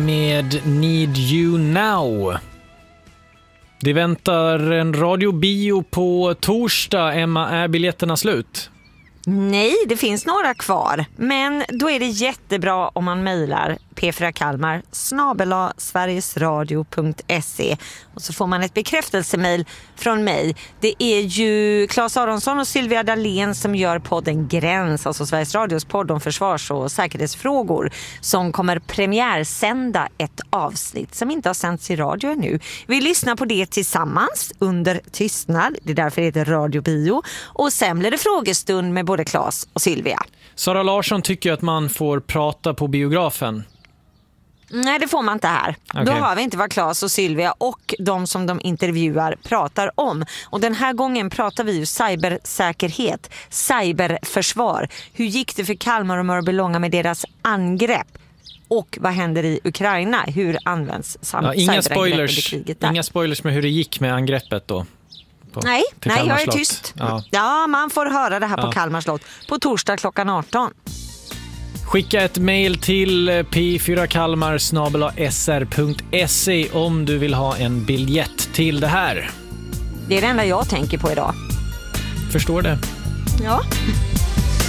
med Need You Now. Det väntar en radiobio på torsdag. Emma, är biljetterna slut? Nej, det finns några kvar. Men då är det jättebra om man mejlar p4kalmar@sverigesradio.se och så får man ett bekräftelsemail från mig. Det är ju Claes Aronsson och Sylvia Dalén som gör podden Gräns, alltså Sveriges Radios podd om försvars- och säkerhetsfrågor, som kommer premiärsända ett avsnitt som inte har sänts i radio ännu. Vi lyssnar på det tillsammans under tystnad. Det är därför det heter radiobio. Och sen blir det frågestund med både Claes och Sylvia. Sara Larsson tycker att man får prata på biografen. Nej, det får man inte här. Okay. Då har vi inte vad Claes och Sylvia och de som de intervjuar pratar om. Och den här gången pratar vi ju cybersäkerhet, cyberförsvar. Hur gick det för Kalmar och Mörbylånga med deras angrepp? Och vad händer i Ukraina? Hur används inga spoilers med hur det gick med angreppet då? Nej, jag är tyst. Ja, man får höra det här på Kalmar slott på torsdag klockan 18. Skicka ett mejl till p4kalmar@sr.se om du vill ha en biljett till det här. Det är det enda jag tänker på idag. Förstår det. Ja.